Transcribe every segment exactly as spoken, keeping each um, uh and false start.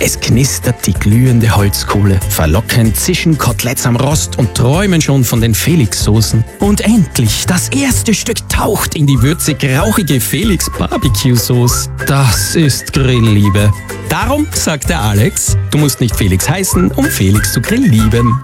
Es knistert die glühende Holzkohle. Verlockend zischen Koteletts am Rost und träumen schon von den Felix-Soßen. Und endlich, das erste Stück taucht in die würzig-rauchige Felix-Barbecue-Sauce. Das ist Grillliebe. Darum sagt der Alex, du musst nicht Felix heißen, um Felix zu grilllieben.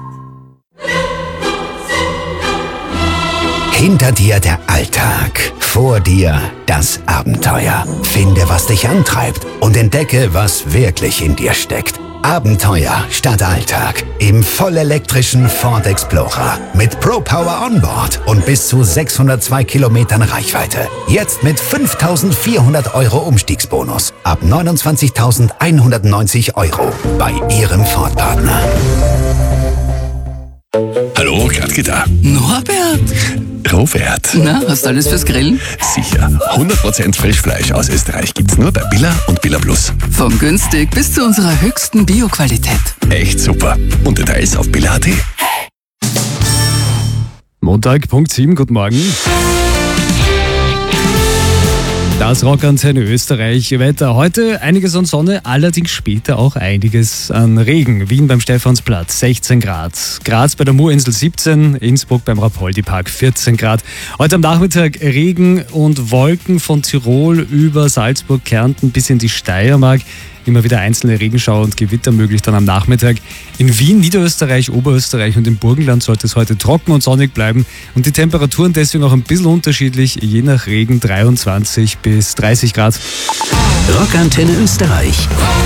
Hinter dir der Alltag, vor dir das Abenteuer. Finde, was dich antreibt und entdecke, was wirklich in dir steckt. Abenteuer statt Alltag im vollelektrischen Ford Explorer mit ProPower Onboard und bis zu sechshundertzwei Kilometern Reichweite. Jetzt mit fünftausendvierhundert Euro Umstiegsbonus ab neunundzwanzigtausendeinhundertneunzig Euro bei Ihrem Ford-Partner. Hallo, Gladke da. Norbert! Robert. Na, hast du alles fürs Grillen? Sicher. hundert Prozent Frischfleisch aus Österreich gibt's nur bei Billa und Billa Plus. Von günstig bis zu unserer höchsten Bioqualität. Echt super. Und Details auf billa punkt at. Montag, Punkt sieben, guten Morgen. Das Rockantenne Österreich Wetter. Heute einiges an Sonne, allerdings später auch einiges an Regen. Wien beim Stephansplatz sechzehn Grad, Graz bei der Murinsel siebzehn, Innsbruck beim Rapoldi-Park vierzehn Grad. Heute am Nachmittag Regen und Wolken von Tirol über Salzburg, Kärnten bis in die Steiermark. Immer wieder einzelne Regenschauer und Gewitter möglich dann am Nachmittag. In Wien, Niederösterreich, Oberösterreich und im Burgenland sollte es heute trocken und sonnig bleiben und die Temperaturen deswegen auch ein bisschen unterschiedlich, je nach Regen dreiundzwanzig bis dreißig Grad. Rockantenne Österreich.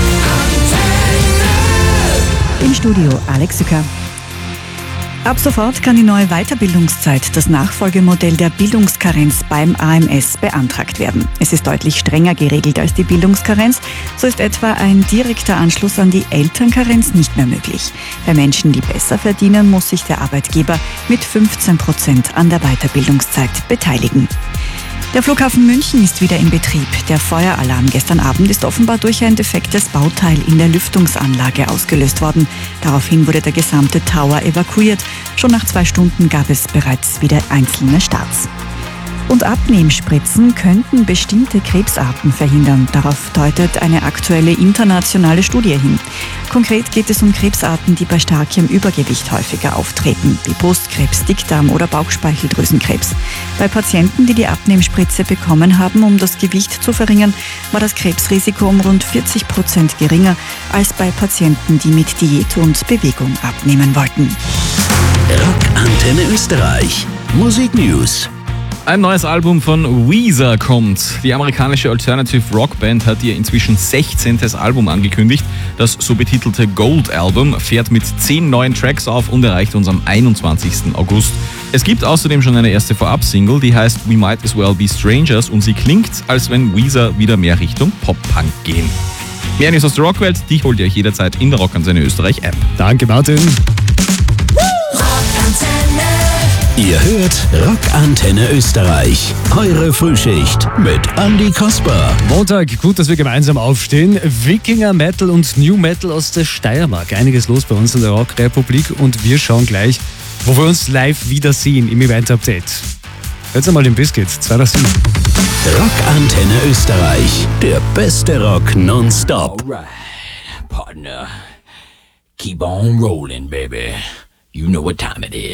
Im Studio Alex Sücker. Ab sofort kann die neue Weiterbildungszeit, das Nachfolgemodell der Bildungskarenz beim A M S, beantragt werden. Es ist deutlich strenger geregelt als die Bildungskarenz. So ist etwa ein direkter Anschluss an die Elternkarenz nicht mehr möglich. Bei Menschen, die besser verdienen, muss sich der Arbeitgeber mit fünfzehn Prozent an der Weiterbildungszeit beteiligen. Der Flughafen München ist wieder in Betrieb. Der Feueralarm gestern Abend ist offenbar durch ein defektes Bauteil in der Lüftungsanlage ausgelöst worden. Daraufhin wurde der gesamte Tower evakuiert. Schon nach zwei Stunden gab es bereits wieder einzelne Starts. Und Abnehmspritzen könnten bestimmte Krebsarten verhindern. Darauf deutet eine aktuelle internationale Studie hin. Konkret geht es um Krebsarten, die bei starkem Übergewicht häufiger auftreten, wie Brustkrebs, Dickdarm- oder Bauchspeicheldrüsenkrebs. Bei Patienten, die die Abnehmspritze bekommen haben, um das Gewicht zu verringern, war das Krebsrisiko um rund vierzig Prozent geringer als bei Patienten, die mit Diät und Bewegung abnehmen wollten. Rockantenne Österreich. Musik News. Ein neues Album von Weezer kommt. Die amerikanische Alternative Rock Band hat ihr inzwischen sechzehntes Album angekündigt. Das so betitelte Gold Album fährt mit zehn neuen Tracks auf und erreicht uns am einundzwanzigsten August. Es gibt außerdem schon eine erste Vorab-Single, die heißt We Might As Well Be Strangers und sie klingt, als wenn Weezer wieder mehr Richtung Pop-Punk gehen. Mehr News aus der Rockwelt, die holt ihr euch jederzeit in der Rockantenne Österreich App. Danke, Martin. Ihr hört Rockantenne Österreich. Eure Frühschicht mit Andi Kasper. Montag, gut, dass wir gemeinsam aufstehen. Wikinger Metal und New Metal aus der Steiermark. Einiges los bei uns in der Rockrepublik und wir schauen gleich, wo wir uns live wiedersehen im Event-Update. Jetzt einmal den Biscuit, zweitausendsieben. Rockantenne Österreich. Der beste Rock nonstop. Alright, partner. Keep on rolling, baby. You know what time it is.